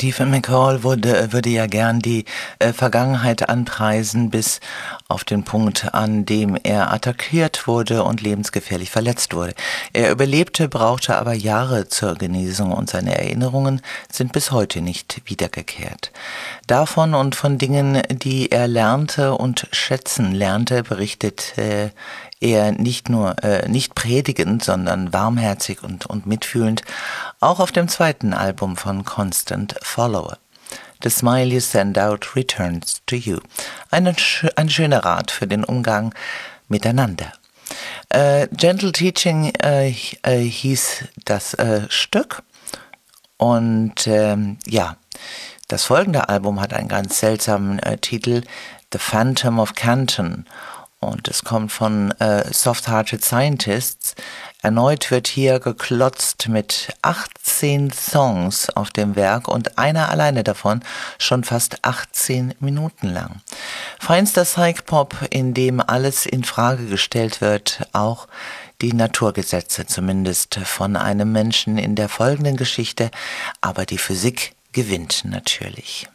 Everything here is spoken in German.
Stephen McCall würde ja gern die Vergangenheit anpreisen, bis auf den Punkt, an dem er attackiert wurde und lebensgefährlich verletzt wurde. Er überlebte, brauchte aber Jahre zur Genesung und seine Erinnerungen sind bis heute nicht wiedergekehrt. Davon und von Dingen, die er lernte und schätzen lernte, berichtet er nicht predigend, sondern warmherzig und mitfühlend, auch auf dem zweiten Album von Constant Follower. The smile you send out returns to you. Ein schöner Rat für den Umgang miteinander. Gentle Teaching hieß das Stück und das folgende Album hat einen ganz seltsamen Titel, The Phantom of Canton. Und es kommt von Soft-Hearted Scientists. Erneut wird hier geklotzt mit 18 Songs auf dem Werk und einer alleine davon schon fast 18 Minuten lang. Feinster Psych-Pop, in dem alles in Frage gestellt wird, auch die Naturgesetze zumindest von einem Menschen in der folgenden Geschichte, aber die Physik gewinnt natürlich.